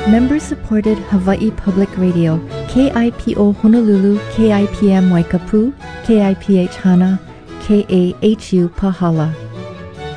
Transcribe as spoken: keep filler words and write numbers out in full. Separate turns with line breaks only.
Member-supported Hawaii Public Radio, K I P O Honolulu, K I P M Waikapu, K I P H Hana, K A H U Pahala.